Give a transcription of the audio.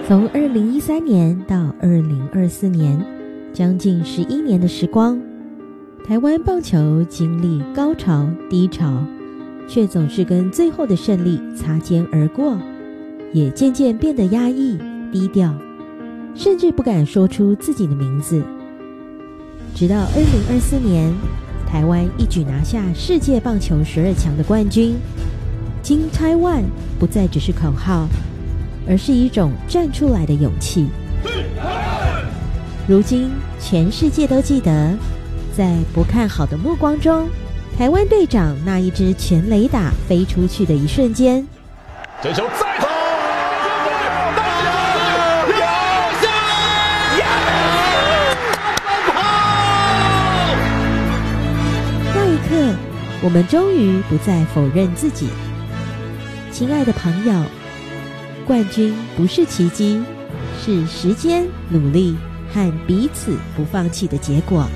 从2013年到2024年，将近11年的时光，台湾棒球经历高潮低潮，却总是跟最后的胜利擦肩而过，也渐渐变得压抑低调，甚至不敢说出自己的名字。直到2024年，台湾一举拿下世界棒球12强的冠军，金台湾不再只是口号，而是一种站出来的勇气。如今全世界都记得，在不看好的目光中，台湾队长那一支全垒打飞出去的一瞬间， 这球再投， 那一刻，我们终于不再否认自己。亲爱的朋友，冠军不是奇迹，是时间、努力和彼此不放弃的结果。